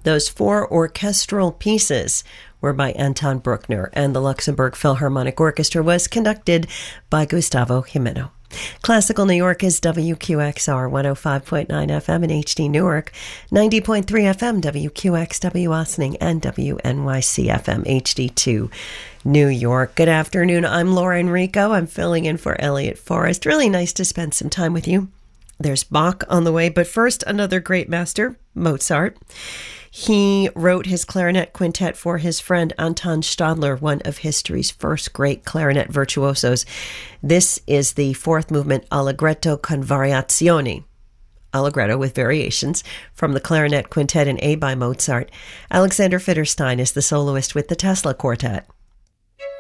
Those 4 orchestral pieces were by Anton Bruckner, and the Luxembourg Philharmonic Orchestra was conducted by Gustavo Jimeno. Classical New York is WQXR 105.9 FM in HD Newark, 90.3 FM WQXW Ossining, and WNYC FM HD2 New York. Good afternoon. I'm Laura Enrico. I'm filling in for Elliot Forrest. Really nice to spend some time with you. There's Bach on the way, but first, another great master, Mozart. He wrote his clarinet quintet for his friend Anton Stadler, one of history's first great clarinet virtuosos. This is the 4th movement, Allegretto con variazioni. Allegretto with variations from the clarinet quintet in A by Mozart. Alexander Fitterstein is the soloist with the Tesla Quartet.